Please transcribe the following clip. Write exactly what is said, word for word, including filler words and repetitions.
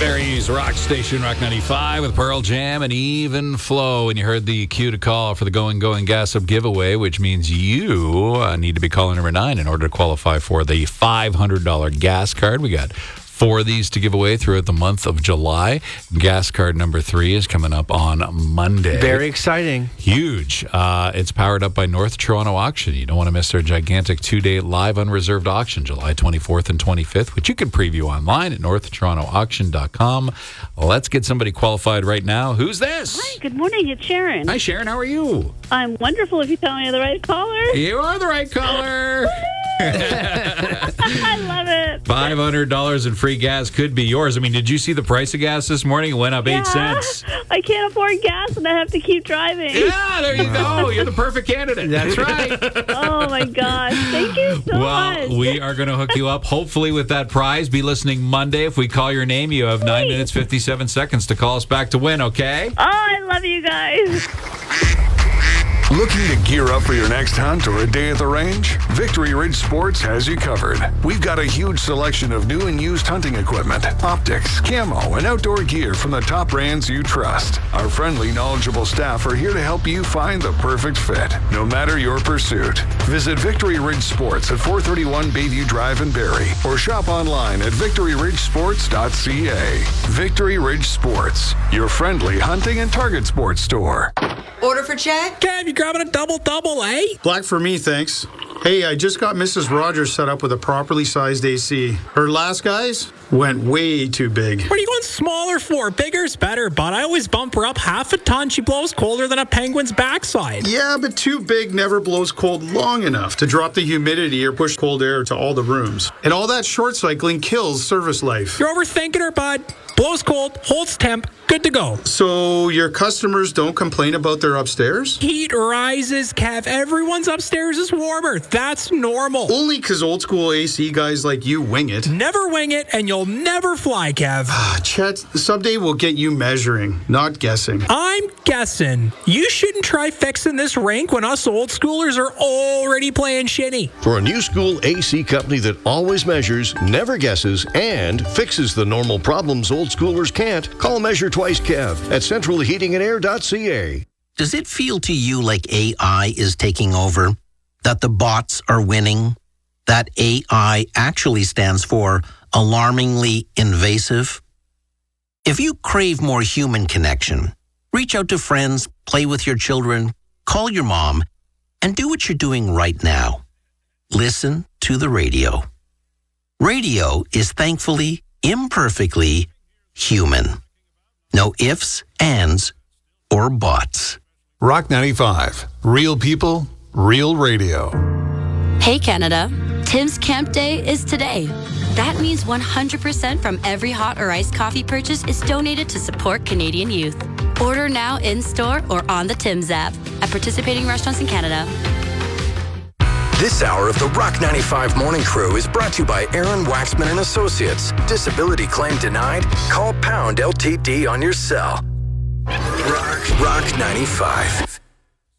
Barry's Rock Station, Rock ninety-five with Pearl Jam and Even Flow. And you heard the cue to call for the Going Going Gas Up giveaway, which means you uh, need to be calling number nine in order to qualify for the five hundred dollars gas card. We got four of these to give away throughout the month of July. Gas card number three is coming up on Monday. Very exciting. Huge. Uh, it's powered up by North Toronto Auction. You don't want to miss their gigantic two-day live unreserved auction, July twenty-fourth and twenty-fifth, which you can preview online at north toronto auction dot com. Let's get somebody qualified right now. Who's this? Hi, good morning. It's Sharon. Hi, Sharon. How are you? I'm wonderful if you tell me the right caller. You are the right caller. I love it. five hundred dollars in free gas could be yours. I mean, did you see the price of gas this morning? It went up yeah, eight cents. I can't afford gas and I have to keep driving. Yeah, there you go. You're the perfect candidate. That's right. Oh, my gosh. Thank you so well, much. Well, we are going to hook you up, hopefully, with that prize. Be listening Monday. If we call your name, you have nine minutes, fifty-seven seconds to call us back to win, okay? Oh, I love you guys. Looking to gear up for your next hunt or a day at the range? Victory Ridge Sports has you covered. We've got a huge selection of new and used hunting equipment, optics, camo, and outdoor gear from the top brands you trust. Our friendly, knowledgeable staff are here to help you find the perfect fit, no matter your pursuit. Visit Victory Ridge Sports at four thirty-one Bayview Drive in Barrie, or shop online at victory ridge sports dot c a. Victory Ridge Sports, your friendly hunting and target sports store. Order for Chad? Kev, you grabbing a double-double, eh? Black for me, thanks. Hey, I just got Missus Rogers set up with a properly sized A C. Her last guys went way too big. What are you going smaller for? Bigger's better, but I always bump her up half a ton. She blows colder than a penguin's backside. Yeah, but too big never blows cold long enough to drop the humidity or push cold air to all the rooms. And all that short cycling kills service life. You're overthinking her, bud. Blows cold, holds temp, good to go. So your customers don't complain about their upstairs? Heat rises, Kev. Everyone's upstairs is warmer. That's normal. Only because old school A C guys like you wing it. Never wing it, and you'll never fly, Kev. Chet, someday we'll get you measuring, not guessing. I'm guessing. You shouldn't try fixing this rink when us old schoolers are already playing shitty. For a new school A C company that always measures, never guesses, and fixes the normal problems old schoolers can't, call Measure Twice Kev at central heating and air dot c a. Does it feel to you like A I is taking over? That the bots are winning? That A I actually stands for alarmingly invasive? If you crave more human connection, reach out to friends, play with your children, call your mom, and do what you're doing right now. Listen to the radio. Radio is thankfully, imperfectly human. No ifs, ands, or buts. Rock ninety-five. Real people, real radio. Hey Canada, Tim's Camp Day is today. That means one hundred percent from every hot or iced coffee purchase is donated to support Canadian youth. Order now in-store or on the Tim's app at participating restaurants in Canada. This hour of the Rock ninety-five Morning Crew is brought to you by Aaron Waxman and Associates. Disability claim denied? Call pound L T D on your cell. Rock, Rock ninety-five.